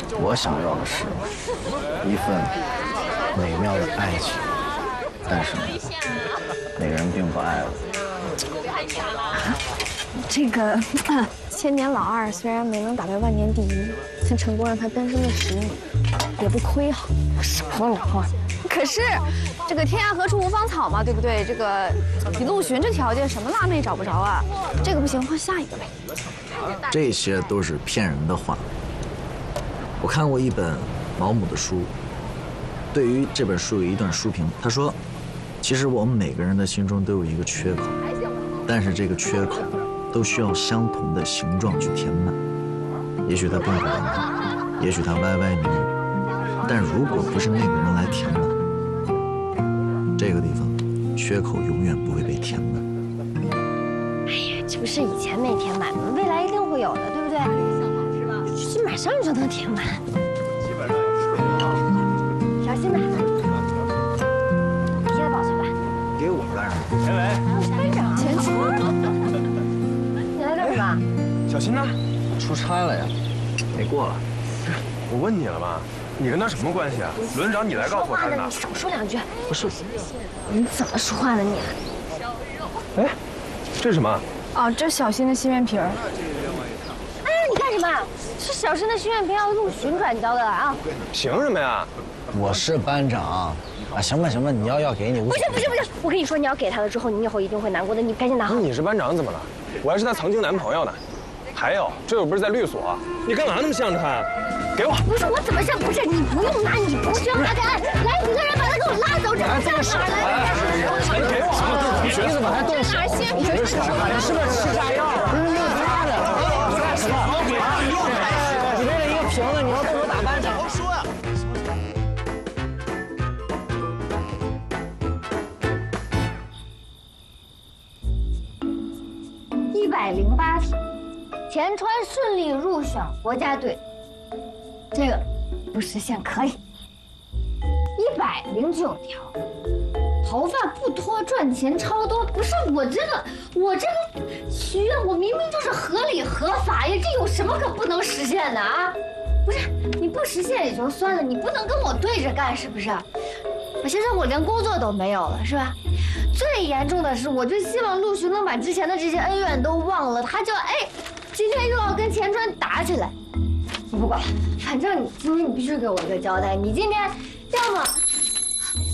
我想要的是一份美妙的爱情，但是呢，那个人并不爱我。 这个千年老二虽然没能打败万年第一，却成功让他单身了10年，也不亏哈。什么老二？可是这个天涯何处无芳草嘛，对不对？这个比陆巡这条件，什么辣妹找不着啊？这个不行，换下一个呗。 这些都是骗人的话。我看过一本毛姆的书，对于这本书有一段书评，他说，其实我们每个人的心中都有一个缺口，但是这个缺口都需要相同的形状去填满。也许它并不完整，也许它歪歪扭扭，但如果不是那个人来填满，这个地方缺口永远不会被填满。 哎呀，这不是以前没填满吗？未来一定会有的，对不对？这马上就能填满。小心点，你先保存吧。 给我干什么？ 喂喂， 班长，钱川，你来干什么？ 小新呢？ 出差了呀，没过来。 我问你了吗？你跟他什么关系啊？轮长，你来告诉我他的呢？ 你少说2句。 不是， 你怎么说话呢你？ 哎，这是什么？ 哦，这是小新的心愿瓶儿。哎，你干什么？是小新的心愿瓶要陆巡转交的啊！ 凭什么呀？ 我是班长啊，行吧行吧，你要给你。 不是，我跟你说，你要给他了之后，你以后一定会难过的。你赶紧拿好。 你是班长怎么了？我还是他曾经男朋友呢。还有，这又不是在律所，你干嘛那么向着他？给我！ 不是我怎么向？不是你不用拿，你不需要拿。来几个人把他给我拉走！这是哪儿来？ 给我！ 你怎么还动手？你是不是吃炸药？不是用他的。干什么？你为了一个瓶子，你要动手打班长？说呀！ 108题，钱川顺利入选国家队，这个不实现可以。109条，逃犯不脱赚钱超多，不是我这个许愿，我明明就是合理合法呀，这有什么可不能实现的啊？不是你不实现也就算了，你不能跟我对着干，是不是？我现在我连工作都没有了，是吧？ 最严重的是，我就希望陆巡能把之前的这些恩怨都忘了，他就今天又要跟钱川打起来。我不管了，反正你今天你必须给我一个交代，你今天要么